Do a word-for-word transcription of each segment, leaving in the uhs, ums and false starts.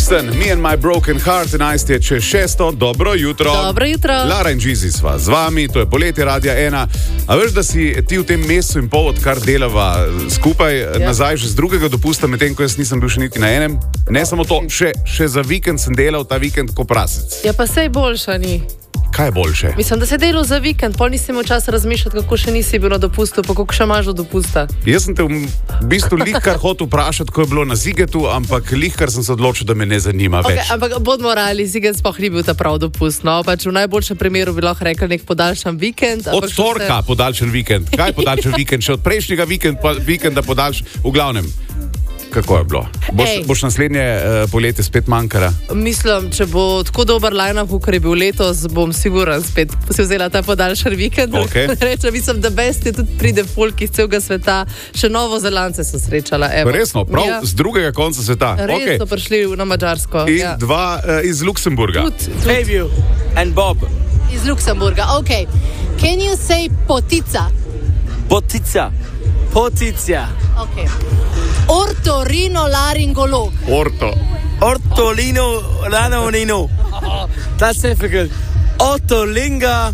Houston, Me and My Broken Heart, enajst je čez šesto, dobro jutro. Dobro jutro. Lara in Jeezy sva z vami, to je poletje Radia ena. A veš, da si ti v tem mesecu in pol, odkar delava skupaj, ja. nazaj že z drugega dopusta, medtem ko jaz nisem bil še niti na enem. Ne samo to, še, še za vikend sem delal ta vikend ko prasec. Ja, pa sej boljša ni. Kaj je boljše? Mislim, da se delal za vikend, pol nisi imel časa razmišljati, kako še nisi bil na dopustu, pa kako še imaš do dopusta. Jaz sem te v bistvu lihkar hotel vprašati, ko je bilo na Zigetu, ampak lihkar sem se odločil, da me ne zanima okay, več. Ampak bodmo morali, Ziget sploh ni bil ta prav dopust, no, pač v najboljšem primeru bi lahko rekel nek podaljšan vikend. Od torka se... podaljšan vikend. Kaj je podaljšan vikend? Še od prejšnjega vikend, pa, vikenda podaljšan, v glavnem. Kako je bilo? Boš, boš naslednje uh, poletje spet manjkala? Mislim, če bo tako dober line-up, kot je bil letos, bom siguran spet si vzela ta podaljšan vikend. Okay. Rečem, mislim, da best je tudi pride folk iz celega sveta. Še Novo Zelandce so srečala. Evo. Resno, prav ja. z drugega konca sveta. Res okay. so prišli na Madžarsko. In ja. dva uh, iz Luksemburga. Fabio and Bob. Iz Luksemburga, ok. Can you say potica? Potica. Potica. Ok. Ortorinolaringolog. Orto. Ortolino Lanonino. That's difficult. Otolinga.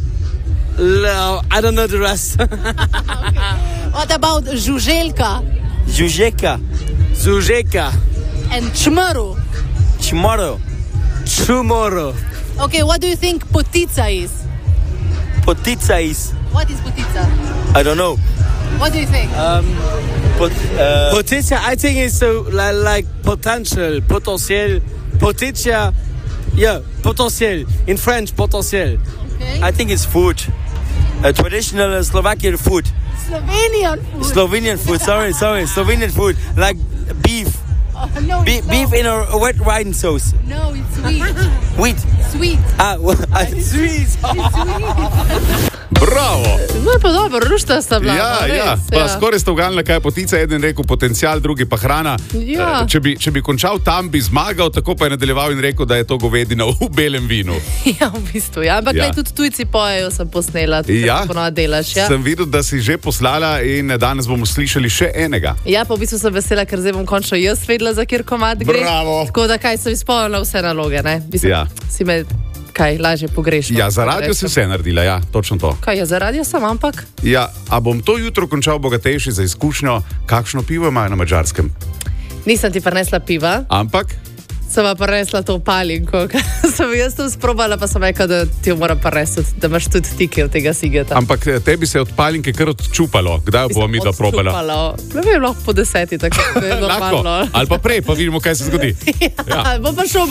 I don't know the rest. Okay. What about žuželka? Žužeka. Žužeka. And čmrl? Čmrl. Čmrl. Okay, what do you think potica is? Potica is. What is potica? I don't know. What do you think? Um, pot, uh, Potica, I think it's so like, like potential, potentiel, potica, yeah, potentiel. In French, potentiel. Okay. I think it's food, a traditional Slovakian food. Slovenian food. Slovenian food. Sorry, sorry, Slovenian food, like beef. Oh, no, Be- beef in a, a wet wine sauce. No, it's sweet. Wheat. Sweet. Ah, well, it's sweet. It's sweet. Bravo! No, pa dobro, rušta sta bila. Ja, res, ja. Pa ja. Skoraj sta uganila, kaj je potica. Eden rekel potencial, drugi pa hrana. Ja. Če bi, če bi končal tam, bi zmagal, tako pa je nadaljeval in rekel, da je to govedina v belem vinu. Ja, v bistvu, ja. Ampak ja. Lej, tudi tujci pojejo, sem posnela. Ja, delaš, ja. Sem videl, da si že poslala in danes bomo slišali še enega. Ja, pa v bistvu sem vesela, ker zdaj bom končno jaz vedela, za kjer komad gre. Bravo! Tako da kaj, sem izpolnila vse naloge, ne? Mislim, ja. Si me... Kaj, lažje pogrešno. Ja, za radio si vse naredila, ja, točno to. Kaj, ja, za radio sem, ampak? Ja, a bom to jutro končal bogatejši za izkušnjo, kakšno pivo imajo na Madžarskem? Nisem ti prinesla piva. Ampak? Sem pa prinesla to palinko, sem jaz to sprobala, pa sem rekla, da ti jo moram prinesla, da imaš tudi tike od tega Sigeta. Ampak tebi se je od palinke kar odčupalo. Kdaj bo mi da probala? Ne vem, lahko po deseti, tako da je normalno. Ali pa prej, pa vidimo, kaj se zgodi. Ja, ja. Bom pa šel